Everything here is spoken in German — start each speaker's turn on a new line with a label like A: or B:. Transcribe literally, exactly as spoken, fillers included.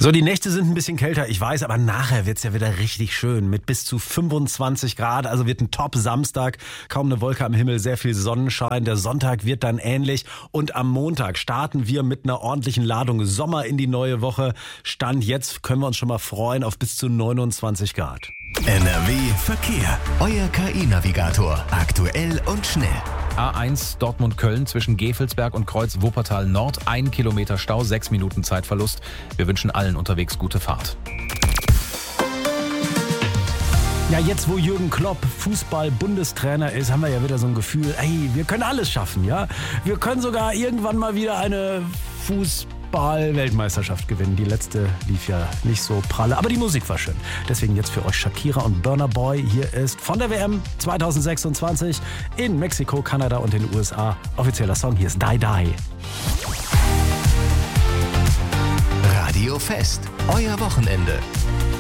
A: So, die Nächte sind ein bisschen kälter, ich weiß, aber nachher wird's ja wieder richtig schön mit bis zu fünfundzwanzig Grad, also wird ein Top-Samstag, kaum eine Wolke am Himmel, sehr viel Sonnenschein, der Sonntag wird dann ähnlich und am Montag starten wir mit einer ordentlichen Ladung Sommer in die neue Woche. Stand jetzt können wir uns schon mal freuen auf bis zu neunundzwanzig Grad.
B: N R W Verkehr. Euer K I-Navigator. Aktuell und schnell.
C: A eins Dortmund-Köln zwischen Gevelsberg und Kreuz Wuppertal Nord. Ein Kilometer Stau, sechs Minuten Zeitverlust. Wir wünschen allen unterwegs gute Fahrt.
A: Ja, jetzt wo Jürgen Klopp Fußball-Bundestrainer ist, haben wir ja wieder so ein Gefühl, ey, wir können alles schaffen, ja? Wir können sogar irgendwann mal wieder eine Fußball-Weltmeisterschaft gewinnen. Die letzte lief ja nicht so pralle, aber die Musik war schön. Deswegen jetzt für euch Shakira und Burna Boy. Hier ist von der W M zwanzig sechsundzwanzig in Mexiko, Kanada und den U S A. Offizieller Song, hier ist Die Die.
B: Radio Fest. Euer Wochenende.